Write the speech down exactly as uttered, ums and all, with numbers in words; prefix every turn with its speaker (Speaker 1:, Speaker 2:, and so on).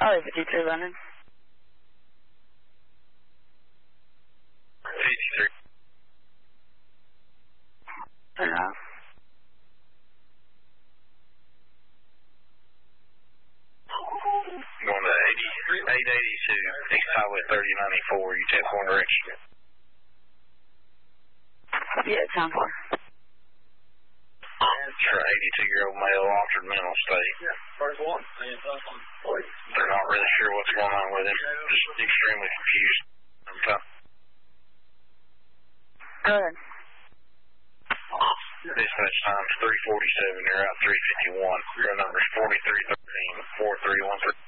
Speaker 1: Oh, fifty-three London.
Speaker 2: fifty-three.
Speaker 1: Turn it off.
Speaker 2: Going to eighty, eight eighty-two, East Highway thirty ninety-four, you take one direction.
Speaker 1: Yeah, sounds good.
Speaker 2: For an eighty-two-year-old male, altered mental state.
Speaker 3: Yeah, first one.
Speaker 2: They're not really sure what's going on with him. Just extremely confused. Okay.
Speaker 1: Go ahead.
Speaker 2: Dispatch time's three forty-seven, you're out three fifty-one. Your number's forty-three thirteen, four three one three.